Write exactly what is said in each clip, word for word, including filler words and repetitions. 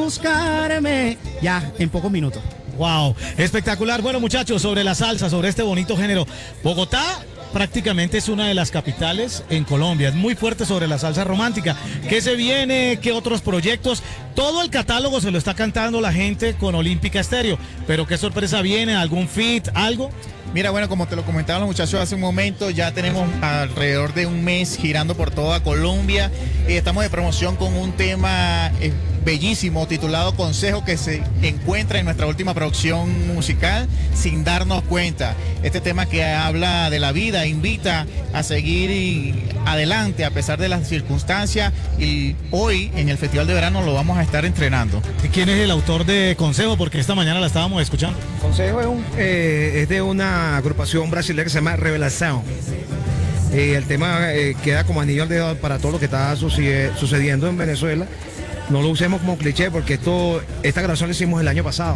buscarme. Ya, en pocos minutos. Wow, espectacular. Bueno, muchachos, sobre la salsa, sobre este bonito género. Bogotá prácticamente es una de las capitales en Colombia. Es muy fuerte sobre la salsa romántica. ¿Qué se viene? ¿Qué otros proyectos? Todo el catálogo se lo está cantando la gente con Olímpica Estéreo. Pero ¿qué sorpresa viene? ¿Algún feat? ¿Algo? Mira, bueno, como te lo comentaban los muchachos hace un momento, ya tenemos alrededor de un mes girando por toda Colombia y estamos de promoción con un tema eh, bellísimo titulado Consejo, que se encuentra en nuestra última producción musical, Sin Darnos Cuenta. Este tema que habla de la vida, invita a seguir adelante a pesar de las circunstancias, y hoy en el Festival de Verano lo vamos a estar entrenando. ¿Y quién es el autor de Consejo? Porque esta mañana la estábamos escuchando. Consejo es, un, eh, es de una agrupación brasileña que se llama Revelación. Eh, el tema eh, queda como anillo al dedo para todo lo que está sucede, sucediendo en Venezuela. No lo usemos como cliché porque esto, esta grabación la hicimos el año pasado.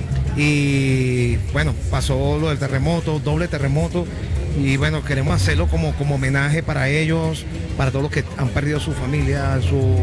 Y bueno, pasó lo del terremoto, doble terremoto. Y bueno, queremos hacerlo como, como homenaje para ellos, para todos los que han perdido su familia, su...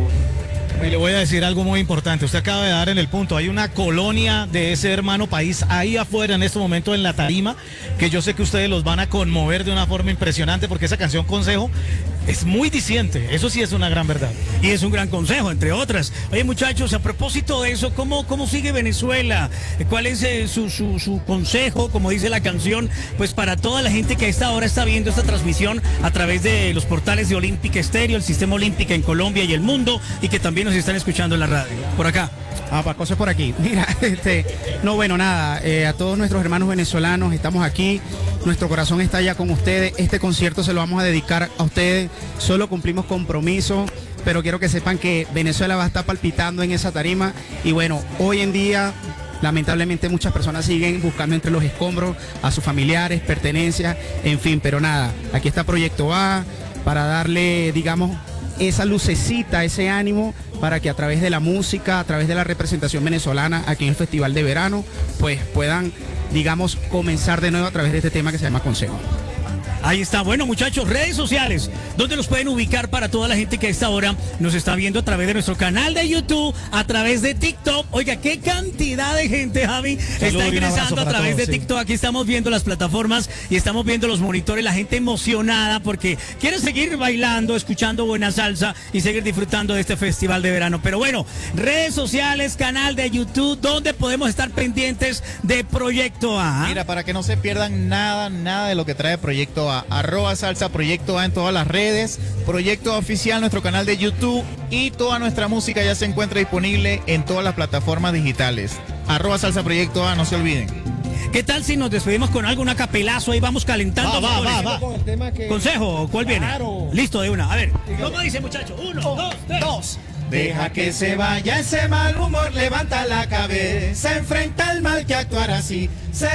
Y le voy a decir algo muy importante. Usted acaba de dar en el punto. Hay una colonia de ese hermano país ahí afuera en este momento en la tarima, que yo sé que ustedes los van a conmover de una forma impresionante, porque esa canción Consejo es muy diciente. Eso sí es una gran verdad. Y es un gran consejo, entre otras. Oye, muchachos, a propósito de eso, ¿cómo, cómo sigue Venezuela? ¿Cuál es eh, su, su, su consejo, como dice la canción, pues para toda la gente que a esta hora está viendo esta transmisión a través de los portales de Olímpica Estéreo, el Sistema Olímpica en Colombia y el mundo, y que también nos están escuchando en la radio? Por acá. Ah, para cosas por aquí. Mira, este, no, bueno, nada, eh, a todos nuestros hermanos venezolanos, estamos aquí, nuestro corazón está allá con ustedes, este concierto se lo vamos a dedicar a ustedes, solo cumplimos compromiso, pero quiero que sepan que Venezuela va a estar palpitando en esa tarima, y bueno, hoy en día, lamentablemente muchas personas siguen buscando entre los escombros a sus familiares, pertenencias, en fin, pero nada, aquí está Proyecto A, para darle, digamos, esa lucecita, ese ánimo, para que a través de la música, a través de la representación venezolana aquí en el Festival de Verano, pues puedan, digamos, comenzar de nuevo a través de este tema que se llama Consejo. Ahí está. Bueno, muchachos, redes sociales, ¿dónde los pueden ubicar para toda la gente que a esta hora nos está viendo a través de nuestro canal de YouTube, a través de TikTok? Oiga, qué cantidad de gente, Javi, está ingresando a través de TikTok. Aquí estamos viendo las plataformas y estamos viendo los monitores, la gente emocionada porque quiere seguir bailando, escuchando buena salsa y seguir disfrutando de este Festival de Verano. Pero bueno, redes sociales, canal de YouTube, ¿dónde podemos estar pendientes de Proyecto A? Mira, para que no se pierdan nada, nada de lo que trae Proyecto A. Arroba salsa Proyecto A en todas las redes, Proyecto A Oficial, nuestro canal de YouTube, y toda nuestra música ya se encuentra disponible en todas las plataformas digitales. Arroba salsa Proyecto A, no se olviden. ¿Qué tal si nos despedimos con algo, una capelazo? Ahí vamos calentando. Va, va, va, va. Consejo, ¿cuál viene? Claro. Listo, de una. A ver, ¿cómo dice, muchacho? Uno, dos, tres. Dos. Deja que se vaya ese mal humor, levanta la cabeza, enfrenta el mal que actuar así. Se